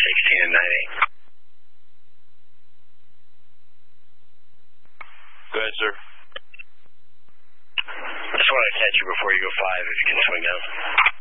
16 and 98. Go ahead, sir. I just wanted to catch you before you go 5 if you can swing down.